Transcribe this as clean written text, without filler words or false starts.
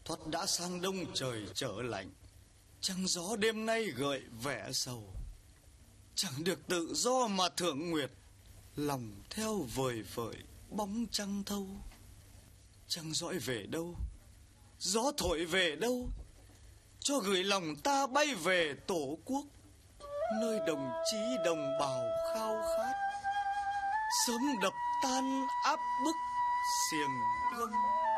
Thoát đã sang đông trời trở lạnh, trăng gió đêm nay gợi vẻ sầu. Chẳng được tự do mà thượng nguyệt, lòng theo vời vợi bóng trăng thâu. Trăng dõi về đâu, gió thổi về đâu, cho gửi lòng ta bay về tổ quốc, nơi đồng chí đồng bào khao khát, sớm đập tan áp bức xiềng gông.